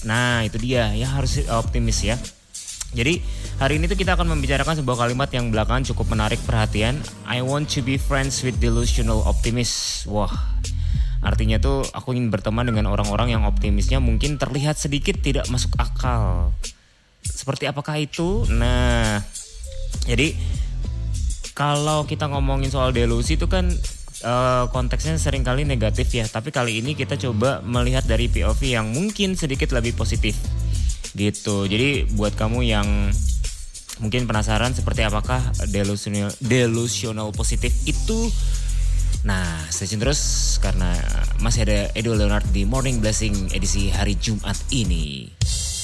Nah itu dia ya, harus optimis ya. Jadi hari ini tuh kita akan membicarakan sebuah kalimat yang belakangan cukup menarik perhatian. I want to be friends with delusional optimists. Wah, artinya tuh aku ingin berteman dengan orang-orang yang optimisnya mungkin terlihat sedikit tidak masuk akal. Seperti apakah itu? Nah, jadi kalau kita ngomongin soal delusi itu kan konteksnya seringkali negatif ya. Tapi kali ini kita coba melihat dari POV yang mungkin sedikit lebih positif gitu. Jadi buat kamu yang mungkin penasaran seperti apakah delusional positif itu, nah stay tune terus karena masih ada Edo Leonard di Morning Blessing edisi hari Jumat ini.